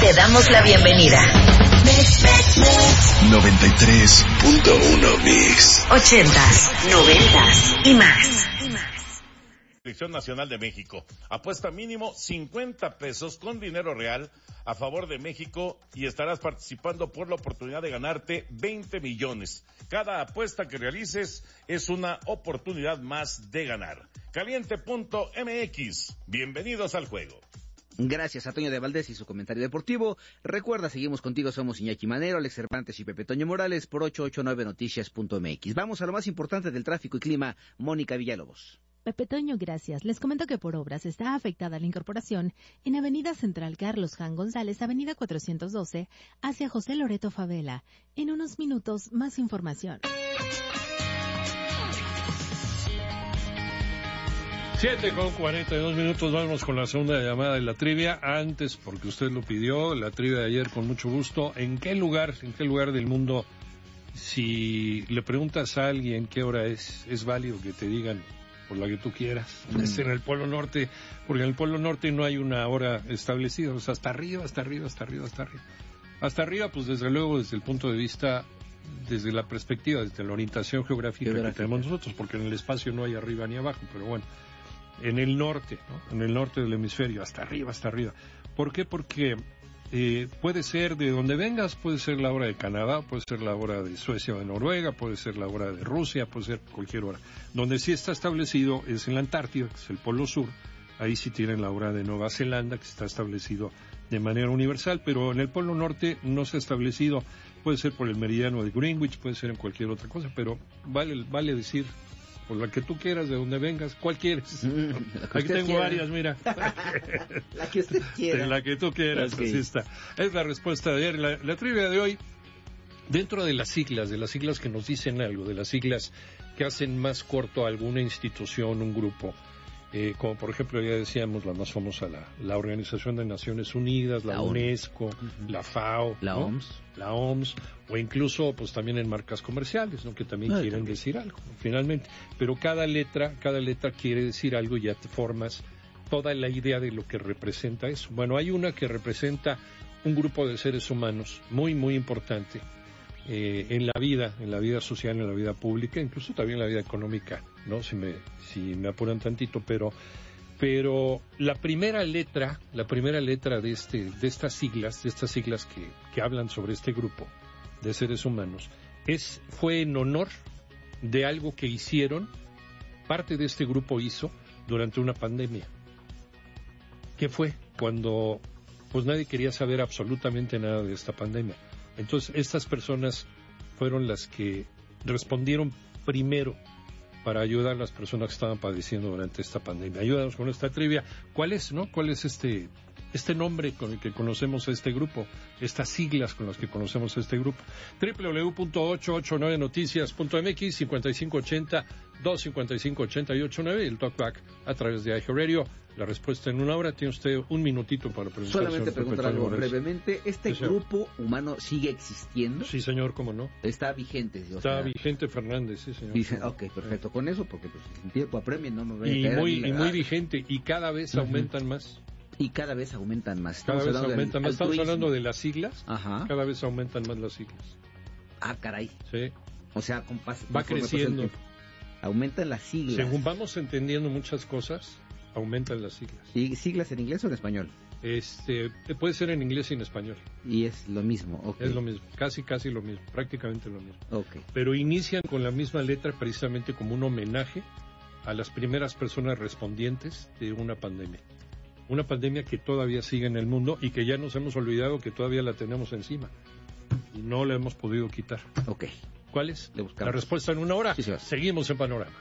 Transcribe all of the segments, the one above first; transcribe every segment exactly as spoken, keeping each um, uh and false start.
Te damos la bienvenida. noventa y tres punto uno Mix. Ochentas, noventas y más. Selección Nacional de México. Apuesta mínimo cincuenta pesos con dinero real a favor de México y estarás participando por la oportunidad de ganarte veinte millones. Cada apuesta que realices es una oportunidad más de ganar. Caliente punto M X. Bienvenidos al juego. Gracias a Toño de Valdés y su comentario deportivo. Recuerda, seguimos contigo, somos Iñaki Manero, Alex Cervantes y Pepe Toño Morales por ochocientos ochenta y nueve noticias punto M X. Vamos a lo más importante del tráfico y clima, Mónica Villalobos. Pepe Toño, gracias. Les comento que por obras está afectada la incorporación en Avenida Central Carlos Jan González, Avenida cuatrocientos doce, hacia José Loreto Favela. En unos minutos, más información. siete con cuarenta y dos minutos, vamos con la segunda llamada de la trivia. Antes, porque usted lo pidió, la trivia de ayer con mucho gusto. ¿En qué lugar, en qué lugar del mundo, si le preguntas a alguien qué hora es, es válido que te digan por la que tú quieras? Mm. Es en el Polo Norte, porque en el Polo Norte no hay una hora establecida, o sea, hasta arriba, hasta arriba, hasta arriba, hasta arriba. Hasta arriba, pues desde luego, desde el punto de vista, desde la perspectiva, desde la orientación geográfica, geográfica que tenemos nosotros, porque en el espacio no hay arriba ni abajo, pero bueno. En el norte, ¿no? En el norte del hemisferio, hasta arriba, hasta arriba. ¿Por qué? Porque eh, puede ser de donde vengas, puede ser la hora de Canadá, puede ser la hora de Suecia o de Noruega, puede ser la hora de Rusia, puede ser cualquier hora. Donde sí está establecido es en la Antártida, que es el Polo Sur. Ahí sí tienen la hora de Nueva Zelanda, que está establecido de manera universal, pero en el Polo Norte no se ha establecido. Puede ser por el meridiano de Greenwich, puede ser en cualquier otra cosa, pero vale, vale decir por la que tú quieras, de donde vengas, ¿cuál quieres? Mm, Aquí tengo quiera. varias, mira. La que usted quiera. La que tú quieras, okay. Así está. Es la respuesta de ayer. La, la trivia de hoy, dentro de las siglas, de las siglas que nos dicen algo, de las siglas que hacen más corto a alguna institución, un grupo, eh, como por ejemplo ya decíamos la más famosa, la, la Organización de Naciones Unidas, la, la UNESCO, uh-huh. la FAO, la ¿no? O M S, la O M S, o incluso pues también en marcas comerciales, ¿no? Que también Ay, quieren también. decir algo, finalmente. Pero cada letra, cada letra quiere decir algo y ya te formas toda la idea de lo que representa eso. Bueno, hay una que representa un grupo de seres humanos muy, muy importante eh, en la vida, en la vida social, en la vida pública, incluso también en la vida económica, ¿no? Si me, si me apuran tantito, pero, pero la primera letra, la primera letra de este, de estas siglas, de estas siglas que, que hablan sobre este grupo de seres humanos, es, fue en honor de algo que hicieron, parte de este grupo hizo durante una pandemia. ¿Qué fue? Cuando pues nadie quería saber absolutamente nada de esta pandemia. Entonces estas personas fueron las que respondieron primero para ayudar a las personas que estaban padeciendo durante esta pandemia. Ayúdanos con esta trivia. ¿Cuál es, no? ¿Cuál es este este nombre con el que conocemos a este grupo? Estas siglas con las que conocemos a este grupo. doble u doble u doble u punto ochocientos ochenta y nueve noticias punto M X, cincuenta y cinco ochenta, dos cincuenta y cinco ochenta y ocho nueve, el talkback a través de iHeartRadio. La respuesta en una hora. Tiene usted un minutito para preguntar. Solamente preguntar algo brevemente. ¿Este sí, grupo humano sigue existiendo? Sí, señor, ¿cómo no? Está vigente. O Está sea, vigente Fernández, sí, señor. Dice, ok, perfecto. Sí. Con eso, porque pues en tiempo apremien, no me voy a y caer muy a Y muy vigente, y cada vez uh-huh. aumentan más. Y cada vez aumentan más. Cada Estamos vez aumentan más. Estamos hablando de las siglas. Ajá. Cada vez aumentan más las siglas. Ah, caray. Sí. O sea, con pas- va creciendo. Aumentan las siglas. Según vamos entendiendo muchas cosas, aumentan las siglas. ¿Y siglas en inglés o en español? Este, puede ser en inglés y en español. Y es lo mismo, okay. Es lo mismo, casi casi lo mismo, prácticamente lo mismo. Okay. Pero inician con la misma letra precisamente como un homenaje a las primeras personas respondientes de una pandemia. Una pandemia que todavía sigue en el mundo y que ya nos hemos olvidado que todavía la tenemos encima. Y no la hemos podido quitar. Ok. ¿Cuál es? Le buscamos. La respuesta en una hora. Sí, seguimos en Panorama.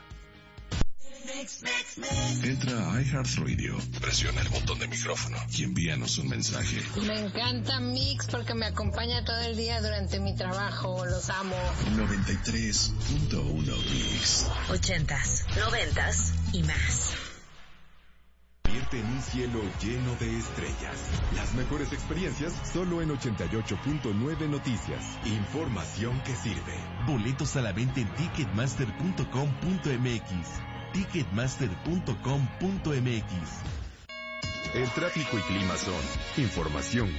Entra a iHeartRadio, presiona el botón de micrófono y envíanos un mensaje. Me encanta Mix porque me acompaña todo el día durante mi trabajo. Los amo. noventa y tres punto uno Mix. Ochentas, noventas y más. Convierte en un cielo lleno de estrellas. Las mejores experiencias solo en ochenta y ocho punto nueve Noticias. Información que sirve. Boletos a la venta en ticketmaster punto com punto m x. ticketmaster punto com punto m x. El tráfico y clima son información